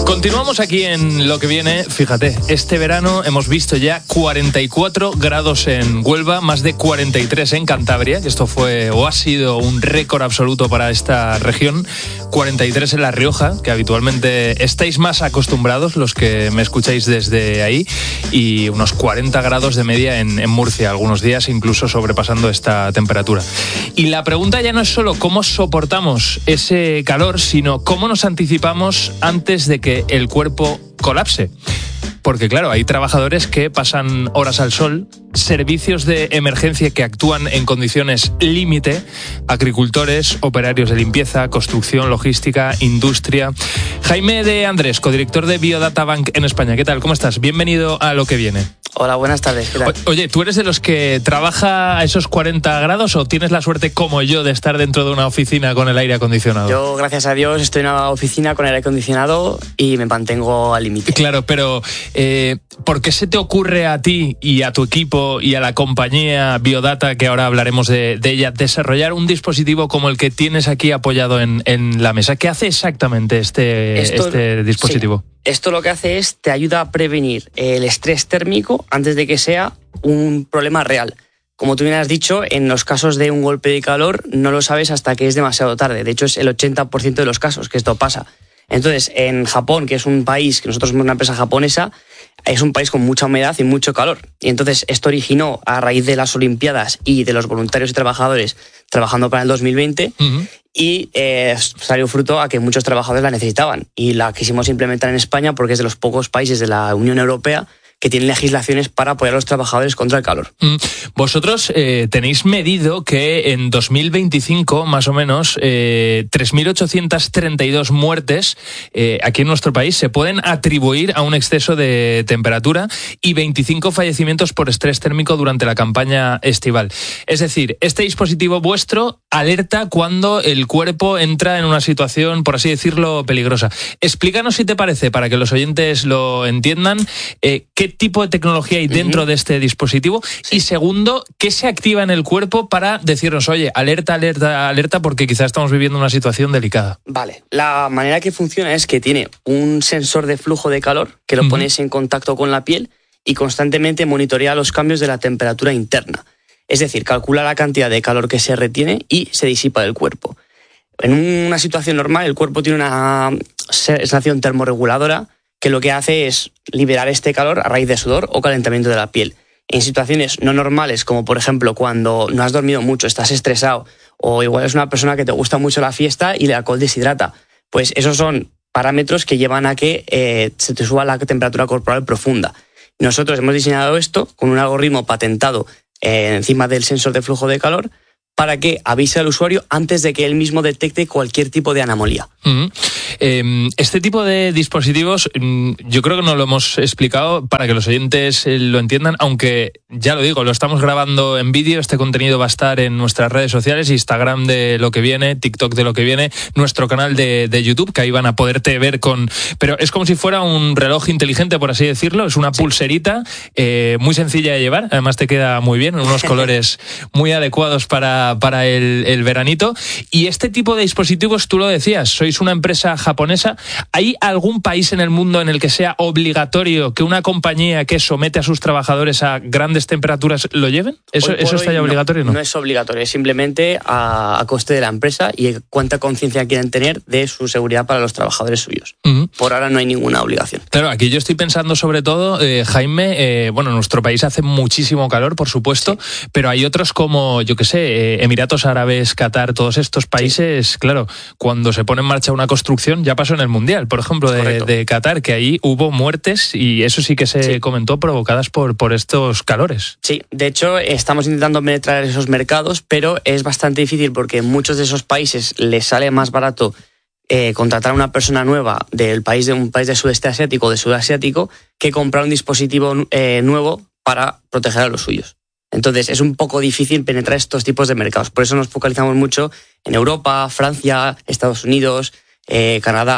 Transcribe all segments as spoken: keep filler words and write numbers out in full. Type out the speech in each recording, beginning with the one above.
Continuamos aquí en Lo que viene. Fíjate, este verano hemos visto ya cuarenta y cuatro grados en Huelva, más de cuarenta y tres en Cantabria, que esto fue o ha sido un récord absoluto para esta región. cuarenta y tres en La Rioja, que habitualmente estáis más acostumbrados los que me escucháis desde ahí, y unos cuarenta grados de media en, en Murcia, algunos días incluso sobrepasando esta temperatura. Y la pregunta ya no es solo cómo soportamos ese calor, sino cómo nos anticipamos antes de que el cuerpo colapse. Porque claro, hay trabajadores que pasan horas al sol, servicios de emergencia que actúan en condiciones límite, agricultores, operarios de limpieza, construcción, logística, industria. Jaime de Andrés, codirector de Biodata Bank en España. ¿Qué tal? ¿Cómo estás? Bienvenido a Lo que viene. Hola, buenas tardes. ¿Qué tal? Oye, ¿tú eres de los que trabaja a esos cuarenta grados o tienes la suerte, como yo, de estar dentro de una oficina con el aire acondicionado? Yo, gracias a Dios, estoy en una oficina con aire acondicionado y me mantengo al límite. Claro, pero eh, ¿por qué se te ocurre a ti y a tu equipo y a la compañía Biodata, que ahora hablaremos de, de ella, desarrollar un dispositivo como el que tienes aquí apoyado en, en la mesa? ¿Qué hace exactamente este, Esto, este dispositivo? Sí. Esto lo que hace es, te ayuda a prevenir el estrés térmico antes de que sea un problema real. Como tú bien has dicho, en los casos de un golpe de calor no lo sabes hasta que es demasiado tarde. De hecho, es el ochenta por ciento de los casos que esto pasa. Entonces, en Japón, que es un país, que nosotros somos una empresa japonesa, es un país con mucha humedad y mucho calor. Y entonces esto originó a raíz de las Olimpiadas y de los voluntarios y trabajadores trabajando para el dos mil veinte, uh-huh. y eh, salió fruto a que muchos trabajadores la necesitaban. Y la quisimos implementar en España porque es de los pocos países de la Unión Europea que tienen legislaciones para apoyar a los trabajadores contra el calor. Vosotros eh, tenéis medido que en dos mil veinticinco, más o menos, eh, tres mil ochocientas treinta y dos muertes eh, aquí en nuestro país se pueden atribuir a un exceso de temperatura y veinticinco fallecimientos por estrés térmico durante la campaña estival. Es decir, este dispositivo vuestro alerta cuando el cuerpo entra en una situación, por así decirlo, peligrosa. Explícanos, si te parece, para que los oyentes lo entiendan, eh, qué tipo de tecnología hay dentro uh-huh. de este dispositivo, sí. Y segundo, ¿qué se activa en el cuerpo para decirnos, oye, alerta, alerta, alerta, porque quizás estamos viviendo una situación delicada? Vale, la manera que funciona es que tiene un sensor de flujo de calor que lo uh-huh. pones en contacto con la piel y constantemente monitorea los cambios de la temperatura interna. Es decir, calcula la cantidad de calor que se retiene y se disipa del cuerpo. En una situación normal, el cuerpo tiene una sensación termorreguladora que lo que hace es liberar este calor a raíz de sudor o calentamiento de la piel. En situaciones no normales, como por ejemplo cuando no has dormido mucho, estás estresado, o igual es una persona que te gusta mucho la fiesta y el alcohol deshidrata, pues esos son parámetros que llevan a que eh, se te suba la temperatura corporal profunda. Nosotros hemos diseñado esto con un algoritmo patentado eh, encima del sensor de flujo de calor para que avise al usuario antes de que él mismo detecte cualquier tipo de anomalía. Uh-huh. Eh, este tipo de dispositivos, yo creo que no lo hemos explicado para que los oyentes lo entiendan, aunque ya lo digo, lo estamos grabando en vídeo. Este contenido va a estar en nuestras redes sociales, Instagram de Lo que viene, TikTok de Lo que viene, nuestro canal de, de YouTube, que ahí van a poderte ver con... Pero es como si fuera un reloj inteligente, por así decirlo. Es una pulserita eh, muy sencilla de llevar, además te queda muy bien, en unos colores muy adecuados para, para el, el veranito. Y este tipo de dispositivos, tú lo decías, sois una empresa japonesa. ¿Hay algún país en el mundo en el que sea obligatorio que una compañía que somete a sus trabajadores a grandes temperaturas lo lleven? ¿Eso, eso está ya obligatorio? No, no es obligatorio, es simplemente a, a coste de la empresa y cuánta conciencia quieren tener de su seguridad para los trabajadores suyos. Uh-huh. Por ahora no hay ninguna obligación. Claro, aquí yo estoy pensando sobre todo, eh, Jaime, eh, bueno, nuestro país hace muchísimo calor, por supuesto, sí. Pero hay otros como, yo qué sé, eh, Emiratos Árabes, Qatar, todos estos países, sí. Claro, cuando se pone en marcha una construcción, ya pasó en el Mundial, por ejemplo, de, de Qatar, que ahí hubo muertes y eso sí que se sí. comentó, provocadas por, por estos calores. Sí, de hecho estamos intentando penetrar esos mercados, pero es bastante difícil porque en muchos de esos países les sale más barato eh, contratar a una persona nueva del país de un país de sudeste asiático o de sudasiático que comprar un dispositivo eh, nuevo para proteger a los suyos. Entonces es un poco difícil penetrar estos tipos de mercados. Por eso nos focalizamos mucho en Europa, Francia, Estados Unidos, Eh, Canadá.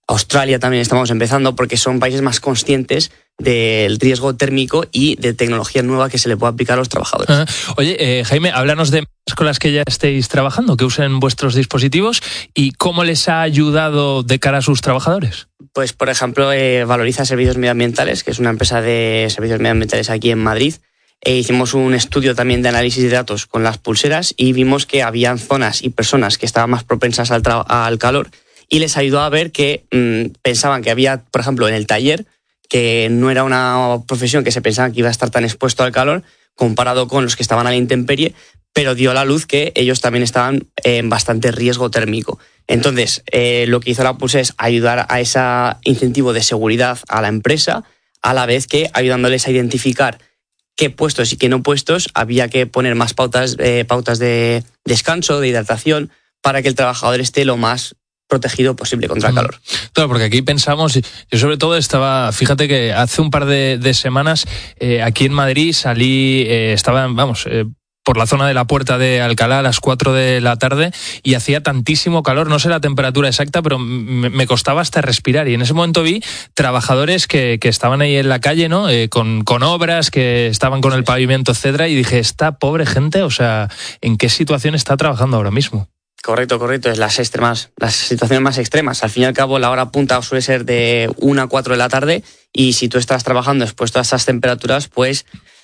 Australia también estamos empezando, porque son países más conscientes del riesgo térmico y de tecnología nueva que se le puede aplicar a los trabajadores. Ah, oye, eh, Jaime, háblanos de empresas con las que ya estéis trabajando, que usen vuestros dispositivos y cómo les ha ayudado de cara a sus trabajadores. Pues, por ejemplo, eh, Valoriza Servicios Medioambientales, que es una empresa de servicios medioambientales aquí en Madrid. E hicimos un estudio también de análisis de datos con las pulseras y vimos que habían zonas y personas que estaban más propensas al, tra- al calor, y les ayudó a ver que mmm, pensaban que había, por ejemplo, en el taller, que no era una profesión que se pensaba que iba a estar tan expuesto al calor comparado con los que estaban a la intemperie, pero dio a la luz que ellos también estaban en bastante riesgo térmico. Entonces, eh, lo que hizo la pulsera es ayudar a ese incentivo de seguridad a la empresa, a la vez que ayudándoles a identificar qué puestos y qué no puestos había que poner más pautas, eh, pautas de descanso, de hidratación, para que el trabajador esté lo más protegido posible contra el calor. Claro, porque aquí pensamos, yo sobre todo estaba, fíjate que hace un par de, de semanas eh, aquí en Madrid salí, eh, estaba, vamos, eh, por la zona de la Puerta de Alcalá a las cuatro de la tarde y hacía tantísimo calor, no sé la temperatura exacta, pero me, me costaba hasta respirar, y en ese momento vi trabajadores que, que estaban ahí en la calle, ¿no? Eh, con, con obras, que estaban con el pavimento, etcétera, y dije, esta pobre gente, o sea, ¿en qué situación está trabajando ahora mismo? Correcto, correcto. Es las extremas, las situaciones más extremas. Al fin y al cabo, la hora punta suele ser de una a cuatro de la tarde, y si tú estás trabajando expuesto a esas temperaturas, pues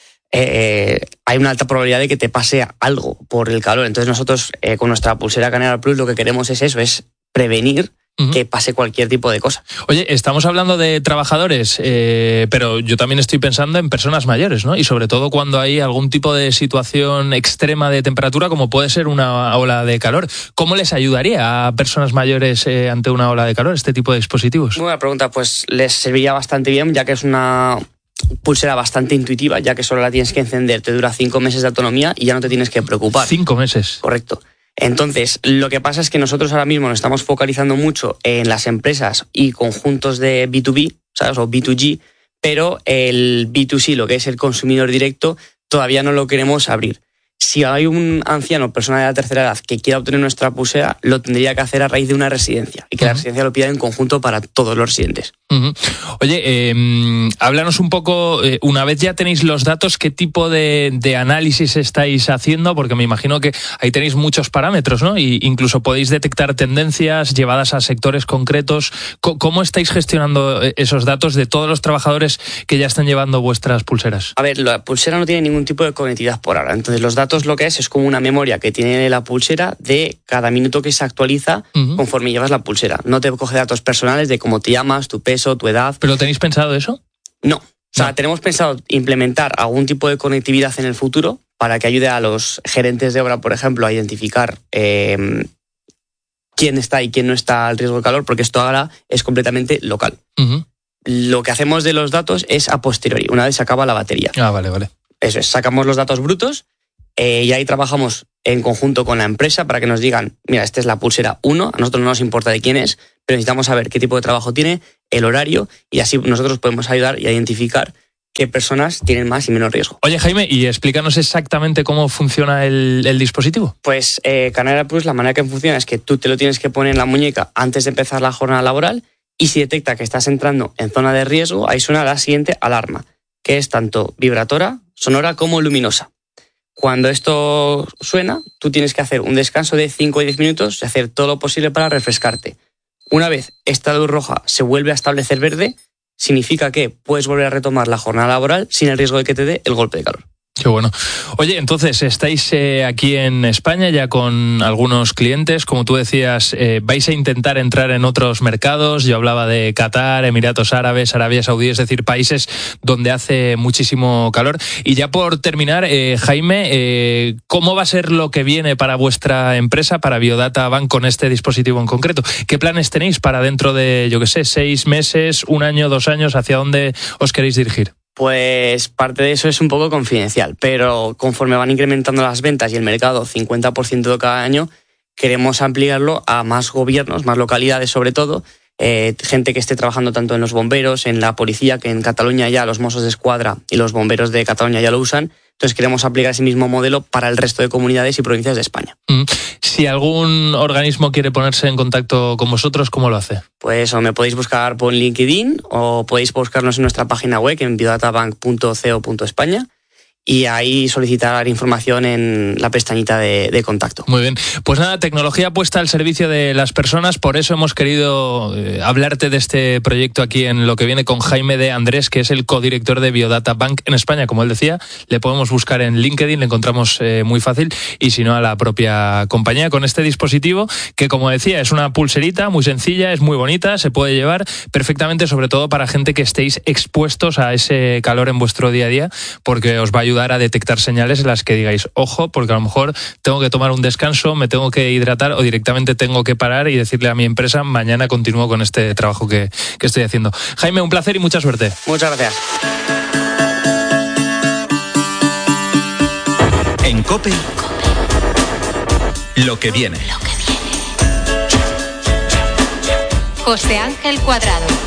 eh, hay una alta probabilidad de que te pase algo por el calor. Entonces nosotros, eh, con nuestra pulsera Canela Plus, lo que queremos es eso, es prevenir Uh-huh. que pase cualquier tipo de cosa. Oye, estamos hablando de trabajadores, eh, pero yo también estoy pensando en personas mayores, ¿no? Y sobre todo cuando hay algún tipo de situación extrema de temperatura, como puede ser una ola de calor. ¿Cómo les ayudaría a personas mayores eh, ante una ola de calor este tipo de dispositivos? Buena pregunta, pues les serviría bastante bien, ya que es una pulsera bastante intuitiva, ya que solo la tienes que encender, te dura cinco meses de autonomía y ya no te tienes que preocupar. Cinco meses. Correcto. Entonces, lo que pasa es que nosotros ahora mismo nos estamos focalizando mucho en las empresas y conjuntos de B dos B, ¿sabes? O B dos G, pero el B dos C, lo que es el consumidor directo, todavía no lo queremos abrir. Si hay un anciano o persona de la tercera edad que quiera obtener nuestra pulsera, lo tendría que hacer a raíz de una residencia y que uh-huh. la residencia lo pida en conjunto para todos los residentes. Uh-huh. Oye, eh, háblanos un poco, eh, una vez ya tenéis los datos, ¿qué tipo de, de análisis estáis haciendo? Porque me imagino que ahí tenéis muchos parámetros, ¿no? Y incluso podéis detectar tendencias llevadas a sectores concretos. ¿Cómo estáis gestionando esos datos de todos los trabajadores que ya están llevando vuestras pulseras? A ver, la pulsera no tiene ningún tipo de conectividad por ahora, entonces los datos lo que es es como una memoria que tiene la pulsera de cada minuto que se actualiza uh-huh. conforme llevas la pulsera. No te coge datos personales de cómo te llamas, tu peso, tu edad. ¿Pero tenéis pensado eso? No. O sea, no. tenemos pensado implementar algún tipo de conectividad en el futuro para que ayude a los gerentes de obra, por ejemplo, a identificar eh, quién está y quién no está al riesgo de calor, porque esto ahora es completamente local. Uh-huh. Lo que hacemos de los datos es a posteriori, una vez se acaba la batería. Ah, vale, vale. Eso es, sacamos los datos brutos. Eh, y ahí trabajamos en conjunto con la empresa para que nos digan, mira, esta es la pulsera uno, a nosotros no nos importa de quién es, pero necesitamos saber qué tipo de trabajo tiene, el horario, y así nosotros podemos ayudar y identificar qué personas tienen más y menos riesgo. Oye, Jaime, y explícanos exactamente cómo funciona el, el dispositivo. Pues eh, Canela Plus, la manera que funciona es que tú te lo tienes que poner en la muñeca antes de empezar la jornada laboral, y si detecta que estás entrando en zona de riesgo, ahí suena la siguiente alarma, que es tanto vibratora, sonora como luminosa. Cuando esto suena, tú tienes que hacer un descanso de cinco o diez minutos y hacer todo lo posible para refrescarte. Una vez esta luz roja se vuelve a establecer verde, significa que puedes volver a retomar la jornada laboral sin el riesgo de que te dé el golpe de calor. Qué bueno. Oye, entonces, estáis eh, aquí en España ya con algunos clientes, como tú decías, eh, vais a intentar entrar en otros mercados. Yo hablaba de Qatar, Emiratos Árabes, Arabia Saudí, es decir, países donde hace muchísimo calor. Y ya por terminar, eh, Jaime, eh, ¿cómo va a ser lo que viene para vuestra empresa, para Biodata Bank, con este dispositivo en concreto? ¿Qué planes tenéis para dentro de, yo qué sé, seis meses, un año, dos años? ¿Hacia dónde os queréis dirigir? Pues parte de eso es un poco confidencial, pero conforme van incrementando las ventas y el mercado cincuenta por ciento cada año, queremos ampliarlo a más gobiernos, más localidades sobre todo, eh, gente que esté trabajando tanto en los bomberos, en la policía, que en Cataluña ya los Mossos de Escuadra y los bomberos de Cataluña ya lo usan. Entonces queremos aplicar ese mismo modelo para el resto de comunidades y provincias de España. Mm. Si algún organismo quiere ponerse en contacto con vosotros, ¿cómo lo hace? Pues o me podéis buscar por LinkedIn o podéis buscarnos en nuestra página web en biodatabank punto co punto españa. Y ahí solicitar información en la pestañita de, de contacto. Muy bien. Pues nada, tecnología puesta al servicio de las personas. Por eso hemos querido eh, hablarte de este proyecto aquí en Lo que viene con Jaime de Andrés, que es el codirector de Biodata Bank en España. Como él decía, le podemos buscar en LinkedIn, le encontramos eh, muy fácil, y si no a la propia compañía con este dispositivo que, como decía, es una pulserita muy sencilla, es muy bonita, se puede llevar perfectamente, sobre todo para gente que estéis expuestos a ese calor en vuestro día a día, porque os va a ayudar a detectar señales en las que digáis, ojo, porque a lo mejor tengo que tomar un descanso, me tengo que hidratar o directamente tengo que parar y decirle a mi empresa, mañana continúo con este trabajo que, que estoy haciendo. Jaime, un placer y mucha suerte. Muchas gracias. En COPE, Lo que viene. José Ángel Cuadrado.